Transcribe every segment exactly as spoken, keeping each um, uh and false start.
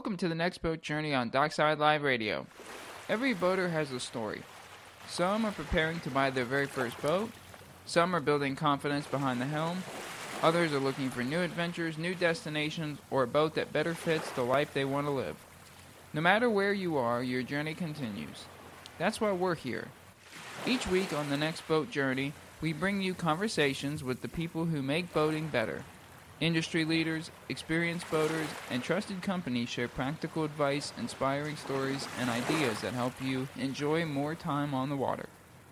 Welcome to the next boat journey on Dockside Live Radio. Every boater has a story. Some are preparing to buy their very first boat. Some are building confidence behind the helm. Others are looking for new adventures, new destinations, or a boat that better fits the life they want to live. No matter where you are, your journey continues. That's why we're here. Each week on the next boat journey, we bring you conversations with the people who make boating better. Industry leaders, experienced boaters, and trusted companies share practical advice, inspiring stories, and ideas that help you enjoy more time on the water.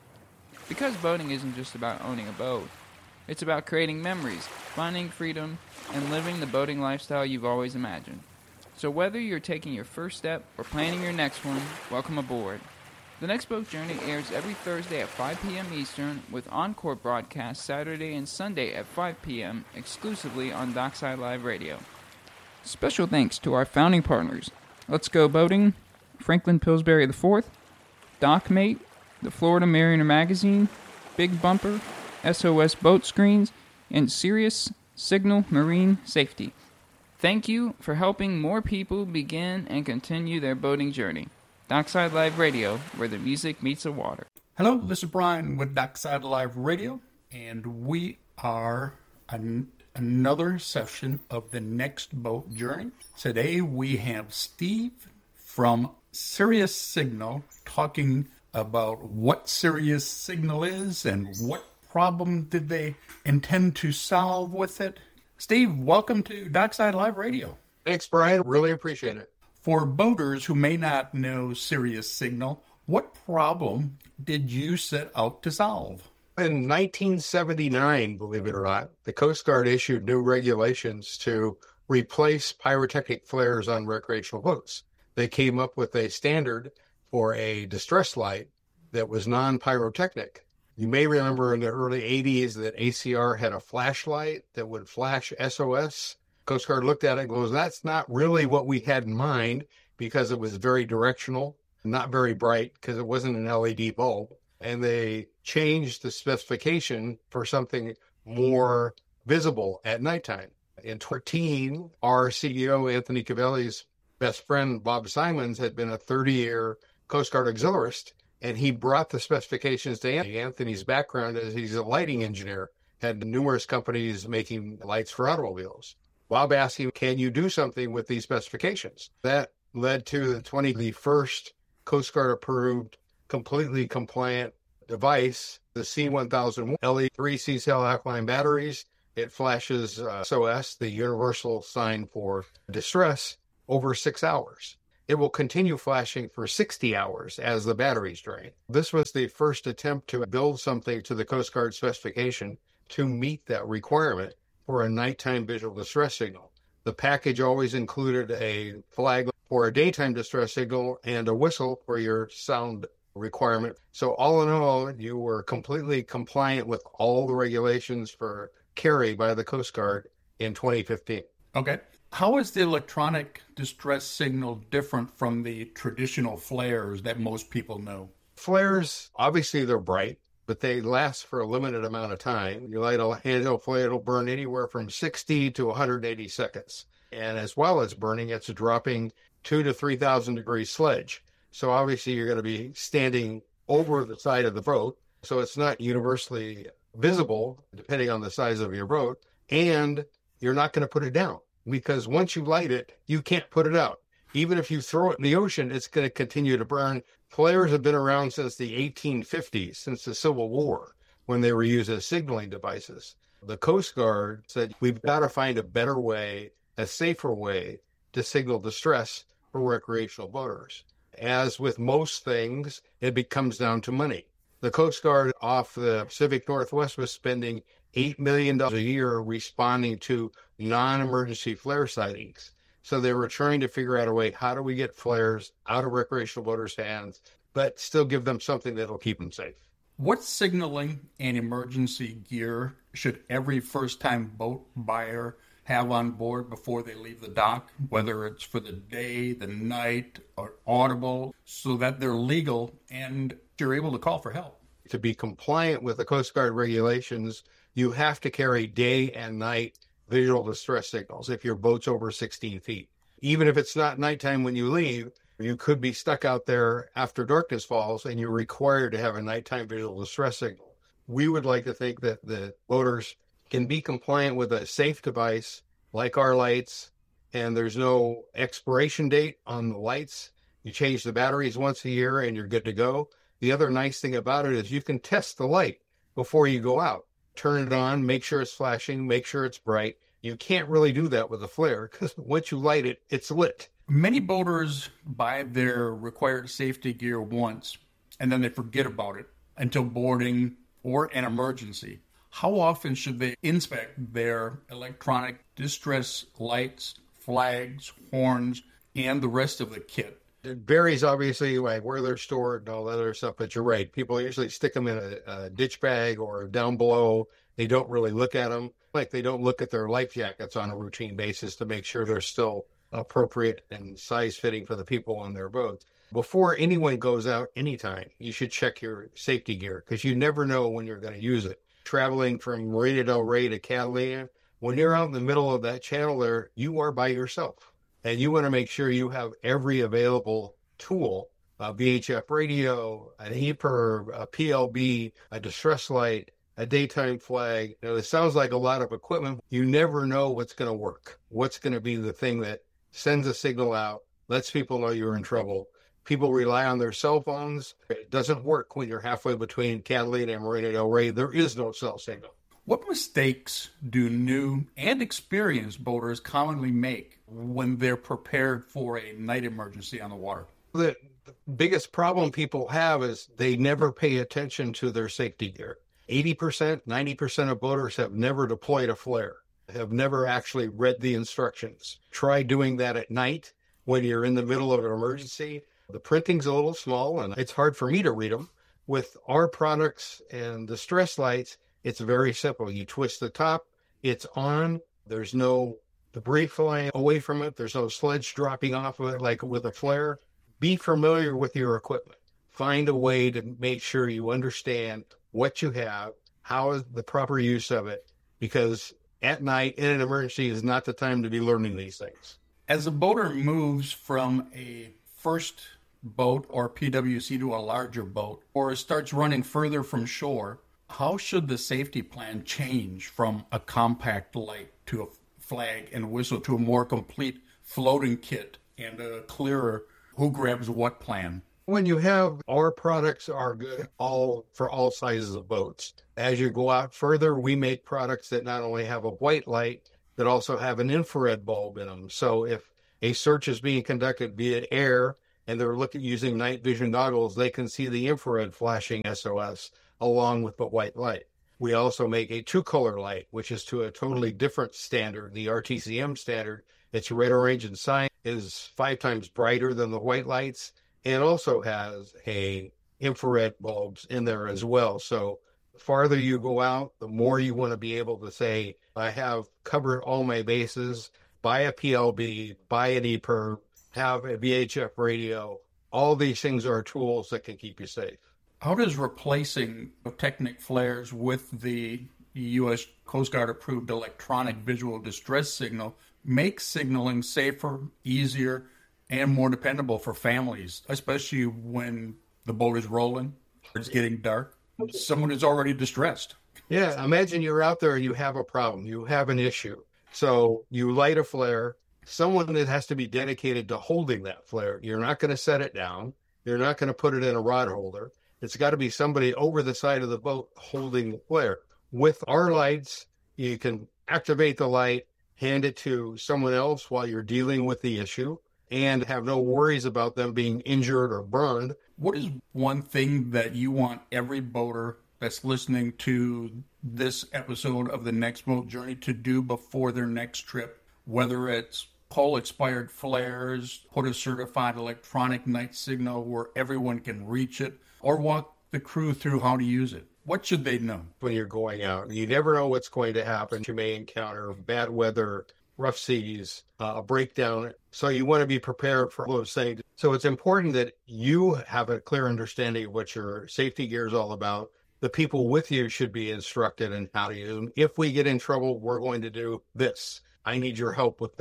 Because boating isn't just about owning a boat. It's about creating memories, finding freedom, and living the boating lifestyle you've always imagined. So whether you're taking your first step or planning your next one, welcome aboard. The Next Boat Journey airs every Thursday at five p.m. Eastern, with encore broadcasts Saturday and Sunday at five p.m. exclusively on Dockside Live Radio. Special thanks to our founding partners, Let's Go Boating, Franklin Pillsbury the fourth, DockMate, the Florida Mariner Magazine, Big Bumper, S O S Boat Screens, and Sirius Signal Marine Safety. Thank you for helping more people begin and continue their boating journey. Dockside Live Radio, where the music meets the water. Hello, this is Brian with Dockside Live Radio, and we are an, another session of the Next Boat Journey. Today we have Steve from Sirius Signal talking about what Sirius Signal is and what problem did they intend to solve with it. Steve, welcome to Dockside Live Radio. Thanks, Brian. Really appreciate it. For boaters who may not know Sirius Signal, what problem did you set out to solve? In nineteen seventy-nine, believe it or not, the Coast Guard issued new regulations to replace pyrotechnic flares on recreational boats. They came up with a standard for a distress light that was non-pyrotechnic. You may remember in the early eighties that A C R had a flashlight that would flash S O S. Coast Guard looked at it and goes, that's not really what we had in mind, because it was very directional, not very bright, because it wasn't an L E D bulb. And they changed the specification for something more visible at nighttime. In fourteen, our C E O, Anthony Cavelli's best friend, Bob Simons, had been a thirty-year Coast Guard auxiliarist, and he brought the specifications to Anthony. Anthony's background is he's a lighting engineer, had numerous companies making lights for automobiles. Bob asked him, can you do something with these specifications? That led to the twenty, the first Coast Guard approved, completely compliant device, the C one thousand one L E three C-cell alkaline batteries. It flashes uh, S O S, the universal sign for distress, over six hours. It will continue flashing for sixty hours as the batteries drain. This was the first attempt to build something to the Coast Guard specification to meet that requirement for a nighttime visual distress signal. The package always included a flag for a daytime distress signal and a whistle for your sound requirement. So all in all, you were completely compliant with all the regulations for carry by the Coast Guard in twenty fifteen. Okay. How is the electronic distress signal different from the traditional flares that most people know? Flares, obviously they're bright, but they last for a limited amount of time. You light a handheld flare, it'll burn anywhere from sixty to one hundred eighty seconds. And as well as burning, it's dropping two to three thousand degree sledge. So obviously you're going to be standing over the side of the boat. So it's not universally visible, depending on the size of your boat. And you're not going to put it down, because once you light it, you can't put it out. Even if you throw it in the ocean, it's going to continue to burn. Flares have been around since the eighteen fifties, since the Civil War, when they were used as signaling devices. The Coast Guard said, we've got to find a better way, a safer way to signal distress for recreational boaters. As with most things, it becomes down to money. The Coast Guard off the Pacific Northwest was spending eight million dollars a year responding to non-emergency flare sightings. So they were trying to figure out a way, how do we get flares out of recreational boaters' hands, but still give them something that'll keep them safe? What signaling and emergency gear should every first-time boat buyer have on board before they leave the dock, whether it's for the day, the night, or audible, so that they're legal and you're able to call for help? To be compliant with the Coast Guard regulations, you have to carry day and night visual distress signals if your boat's over sixteen feet. Even if it's not nighttime when you leave, you could be stuck out there after darkness falls and you're required to have a nighttime visual distress signal. We would like to think that the boaters can be compliant with a safe device like our lights, and there's no expiration date on the lights. You change the batteries once a year and you're good to go. The other nice thing about it is you can test the light before you go out. Turn it on, make sure it's flashing, make sure it's bright. You can't really do that with a flare because once you light it, it's lit. Many boaters buy their required safety gear once and then they forget about it until boarding or an emergency. How often should they inspect their electronic distress lights, flags, horns, and the rest of the kit? It varies, obviously, like where they're stored and all that other stuff, but you're right. People usually stick them in a, a ditch bag or down below. They don't really look at them. Like they don't look at their life jackets on a routine basis to make sure they're still appropriate and size fitting for the people on their boats. Before anyone goes out anytime, you should check your safety gear because you never know when you're going to use it. Traveling from Marina del Rey to Catalina, when you're out in the middle of that channel there, you are by yourself. And you want to make sure you have every available tool, a V H F radio, an E P I R, a P L B, a distress light, a daytime flag. You know, it sounds like a lot of equipment. You never know what's going to work, what's going to be the thing that sends a signal out, lets people know you're in trouble. People rely on their cell phones. It doesn't work when you're halfway between Catalina and Marina del Rey. There is no cell signal. What mistakes do new and experienced boaters commonly make when they're prepared for a night emergency on the water? The biggest problem people have is they never pay attention to their safety gear. eighty percent, ninety percent of boaters have never deployed a flare, have never actually read the instructions. Try doing that at night when you're in the middle of an emergency. The printing's a little small and it's hard for me to read them. With our products and the stress lights, it's very simple. You twist the top, it's on. There's no debris flying away from it. There's no sledge dropping off of it like with a flare. Be familiar with your equipment. Find a way to make sure you understand what you have, how is the proper use of it, because at night in an emergency is not the time to be learning these things. As a boater moves from a first boat or P W C to a larger boat, or starts running further from shore, how should the safety plan change from a compact light to a flag and whistle to a more complete floating kit and a clearer who grabs what plan? When you have our products are good all for all sizes of boats. As you go out further, we make products that not only have a white light, but also have an infrared bulb in them. So if a search is being conducted via air and they're looking using night vision goggles, they can see the infrared flashing S O S along with the white light. We also make a two-color light, which is to a totally different standard, the R T C M standard. Its red, orange, and cyan is five times brighter than the white lights and also has a infrared bulbs in there as well. So the farther you go out, the more you want to be able to say, I have covered all my bases, buy a P L B, buy an E P I R, have a V H F radio. All these things are tools that can keep you safe. How does replacing Technic flares with the U S Coast Guard approved electronic visual distress signal make signaling safer, easier, and more dependable for families, especially when the boat is rolling, it's getting dark, someone is already distressed? Yeah, imagine you're out there and you have a problem, you have an issue. So you light a flare, someone that has to be dedicated to holding that flare. You're not going to set it down. You're not going to put it in a rod holder. It's got to be somebody over the side of the boat holding the flare. With our lights, you can activate the light, hand it to someone else while you're dealing with the issue, and have no worries about them being injured or burned. What is one thing that you want every boater that's listening to this episode of the Next Boat Journey to do before their next trip? Whether it's pull expired flares, put a certified electronic night signal where everyone can reach it, or walk the crew through how to use it. What should they know? When you're going out, you never know what's going to happen. You may encounter bad weather, rough seas, uh, a breakdown. So you want to be prepared for those things. So it's important that you have a clear understanding of what your safety gear is all about. The people with you should be instructed in how to use them. If we get in trouble, we're going to do this. I need your help with that.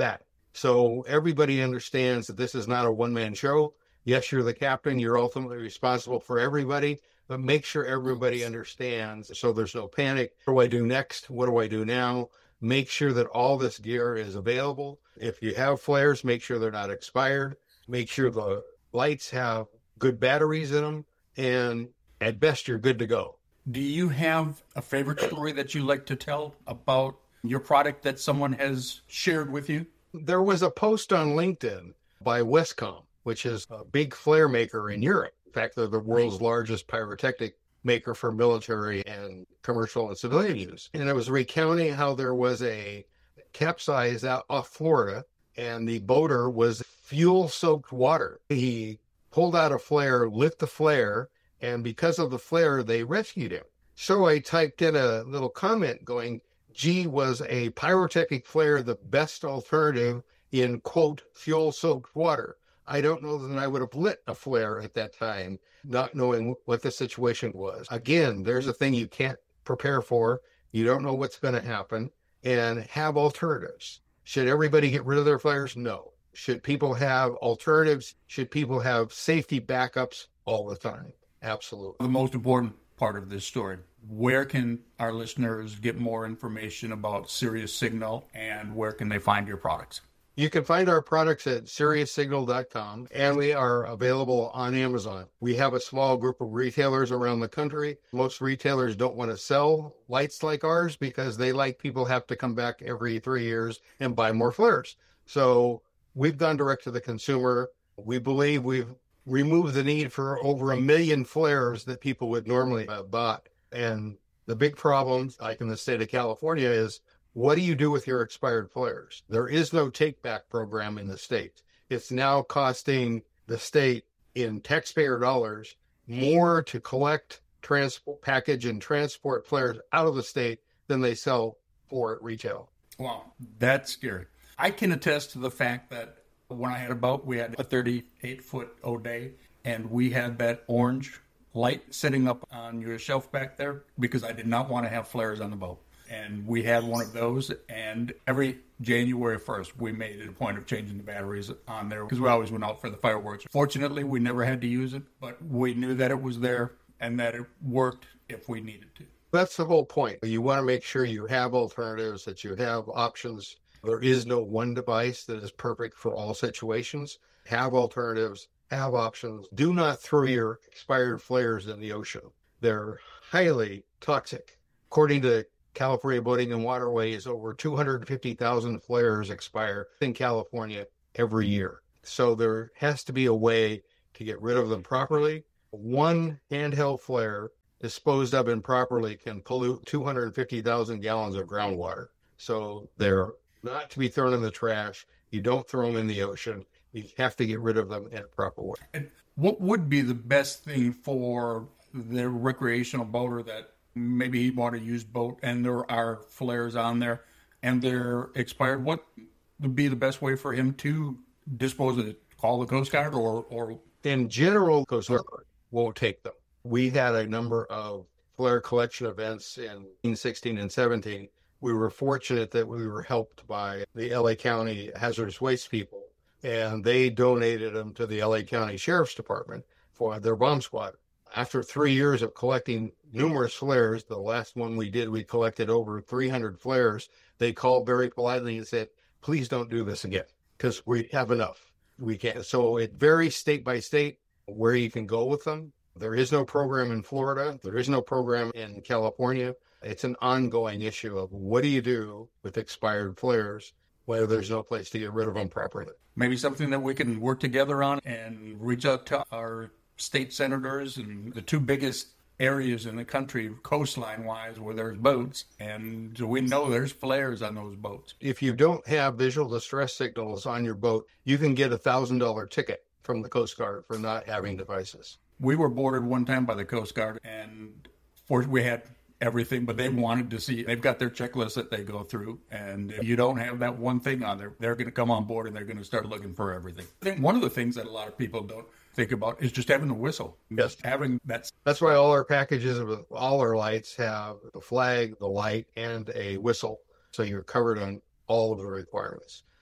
So everybody understands that this is not a one-man show. Yes, you're the captain. You're ultimately responsible for everybody, but make sure everybody understands so there's no panic. What do I do next? What do I do now? Make sure that all this gear is available. If you have flares, make sure they're not expired. Make sure the lights have good batteries in them, and at best, you're good to go. Do you have a favorite story that you like to tell about your product that someone has shared with you? There was a post on LinkedIn by Westcom, which is a big flare maker in Europe. In fact, they're the world's largest pyrotechnic maker for military and commercial and civilian use. And it was recounting how there was a capsize out off Florida, and the boater was fuel-soaked water. He pulled out a flare, lit the flare, and because of the flare, they rescued him. So I typed in a little comment going, gee, was a pyrotechnic flare the best alternative in, quote, fuel-soaked water? I don't know that I would have lit a flare at that time, not knowing what the situation was. Again, there's a thing you can't prepare for. You don't know what's going to happen, and have alternatives. Should everybody get rid of their flares? No. Should people have alternatives? Should people have safety backups all the time? Absolutely. The most important part of this story, where can our listeners get more information about Sirius Signal, and where can they find your products? You can find our products at Sirius Signal dot com, and we are available on Amazon. We have a small group of retailers around the country. Most retailers don't want to sell lights like ours because they like people have to come back every three years and buy more flares. So we've gone direct to the consumer. We believe we've removed the need for over a million flares that people would normally have bought. And the big problem, like in the state of California, is what do you do with your expired flares? There is no take-back program in the state. It's now costing the state, in taxpayer dollars, more to collect, transport, package, and transport flares out of the state than they sell for at retail. Wow, that's scary. I can attest to the fact that when I had a boat, we had a thirty-eight foot O'Day, and we had that orange light sitting up on your shelf back there because I did not want to have flares on the boat. And we had one of those, and every January first, we made it a point of changing the batteries on there because we always went out for the fireworks. Fortunately, we never had to use it, but we knew that it was there and that it worked if we needed to. That's the whole point. You want to make sure you have alternatives, that you have options. There is no one device that is perfect for all situations. Have alternatives, have options. Do not throw your expired flares in the ocean. They're highly toxic. According to California Boating and Waterways, over two hundred fifty thousand flares expire in California every year. So there has to be a way to get rid of them properly. One handheld flare disposed of improperly can pollute two hundred fifty thousand gallons of groundwater. So they're not to be thrown in the trash. You don't throw them in the ocean. You have to get rid of them in a proper way. And what would be the best thing for the recreational boater that maybe he bought a used boat and there are flares on there and they're expired? What would be the best way for him to dispose of it? Call the Coast Guard or... or... In general, Coast Guard won't take them. We had a number of flare collection events in sixteen and seventeen. We were fortunate that we were helped by the L A County hazardous waste people, and they donated them to the L A County Sheriff's Department for their bomb squad. After three years of collecting numerous flares, the last one we did, we collected over three hundred flares. They called very politely and said, please don't do this again because we have enough. We can't. So it varies state by state where you can go with them. There is no program in Florida. There is no program in California. It's an ongoing issue of what do you do with expired flares where there's no place to get rid of them properly. Maybe something that we can work together on and reach out to our state senators and the two biggest areas in the country coastline-wise where there's boats, and we know there's flares on those boats. If you don't have visual distress signals on your boat, you can get a one thousand dollars ticket from the Coast Guard for not having devices. We were boarded one time by the Coast Guard, and for, we had everything, but they wanted to see, they've got their checklist that they go through, and if you don't have that one thing on there, they're going to come on board and they're going to start looking for everything. I think one of the things that a lot of people don't think about is just having a whistle. Yes. Having that. That's why all our packages of all our lights have the flag, the light, and a whistle. So you're covered on all of the requirements.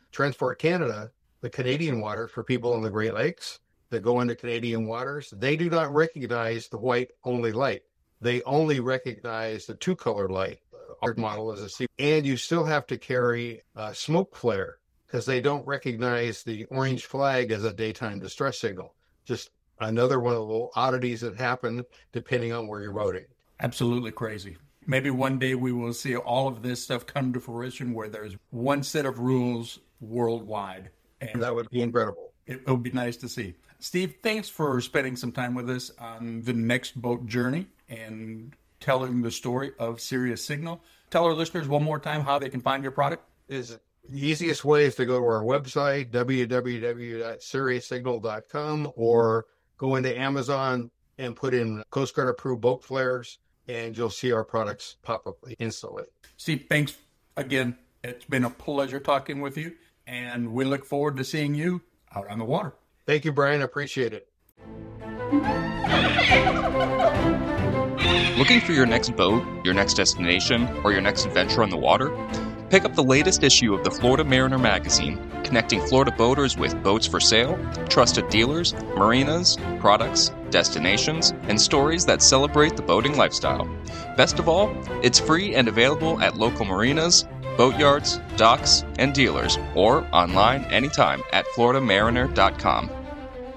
Transport Canada, the Canadian water for people in the Great Lakes that go into Canadian waters, they do not recognize the white only light. They only recognize the two color light. Our model is a C, and you still have to carry a smoke flare because they don't recognize the orange flag as a daytime distress signal. Just another one of the little oddities that happen depending on where you're boating. Absolutely crazy. Maybe one day we will see all of this stuff come to fruition where there's one set of rules worldwide. And that would be incredible. It would be nice to see. Steve, thanks for spending some time with us on the Next Boat Journey and telling the story of Sirius Signal. Tell our listeners one more time how they can find your product. Is the easiest way is to go to our website, w w w dot sirius signal dot com, or go into Amazon and put in Coast Guard approved boat flares, and you'll see our products pop up instantly. Steve, thanks again. It's been a pleasure talking with you, and we look forward to seeing you out on the water. Thank you, Brian. I appreciate it. Looking for your next boat, your next destination, or your next adventure on the water? Pick up the latest issue of the Florida Mariner magazine, connecting Florida boaters with boats for sale, trusted dealers, marinas, products, destinations, and stories that celebrate the boating lifestyle. Best of all, it's free and available at local marinas, boatyards, docks, and dealers, or online anytime at florida mariner dot com.